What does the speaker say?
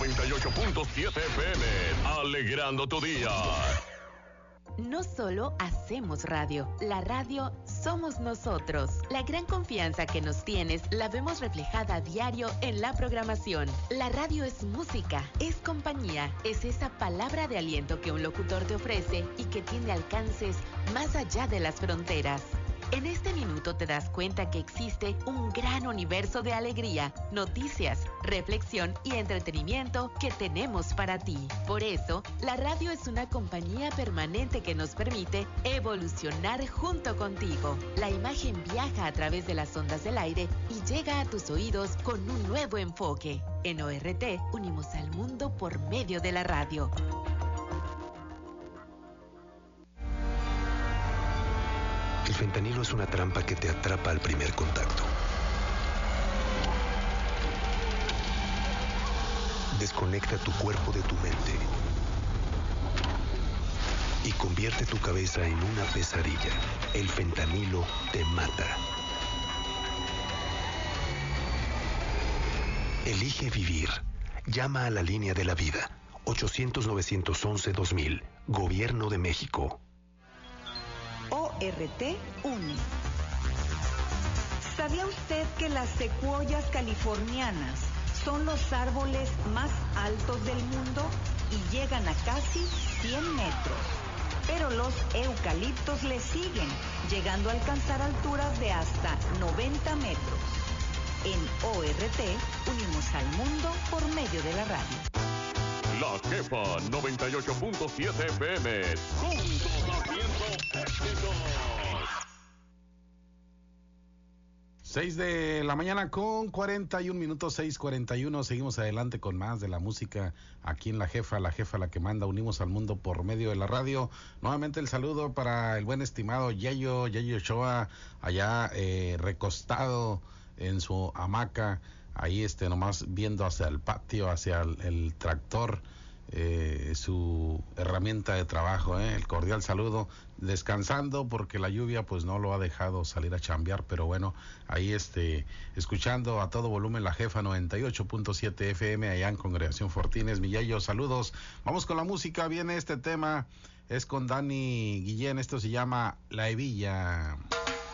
98.7 FM, alegrando tu día. No solo hacemos radio, la radio somos nosotros. La gran confianza que nos tienes la vemos reflejada a diario en la programación. La radio es música, es compañía, es esa palabra de aliento que un locutor te ofrece y que tiene alcances más allá de las fronteras. En este minuto te das cuenta que existe un gran universo de alegría, noticias, reflexión y entretenimiento que tenemos para ti. Por eso, la radio es una compañía permanente que nos permite evolucionar junto contigo. La imagen viaja a través de las ondas del aire y llega a tus oídos con un nuevo enfoque. En ORT, unimos al mundo por medio de la radio. El fentanilo es una trampa que te atrapa al primer contacto. Desconecta tu cuerpo de tu mente y convierte tu cabeza en una pesadilla. El fentanilo te mata. Elige vivir. Llama a la línea de la vida. 800-911-2000. Gobierno de México. ORT une. ¿Sabía usted que las secuoyas californianas son los árboles más altos del mundo y llegan a casi 100 metros? Pero los eucaliptos le siguen, llegando a alcanzar alturas de hasta 90 metros. En ORT unimos al mundo por medio de la radio. La Jefa 98.7 FM, juntos haciendo éxitos. 6 de la mañana con 41 minutos, 6:41. Seguimos adelante con más de la música aquí en La Jefa la que manda. Unimos al mundo por medio de la radio. Nuevamente el saludo para el buen estimado Yayo Ochoa, allá recostado en su hamaca, ahí nomás viendo hacia el patio, hacia el tractor, su herramienta de trabajo, el cordial saludo, descansando porque la lluvia pues no lo ha dejado salir a chambear, pero bueno, ahí escuchando a todo volumen La Jefa 98.7 FM allá en Congregación Fortines. Millayo, saludos. Vamos con la música, viene este tema, es con Dani Guillén, esto se llama La Hebilla.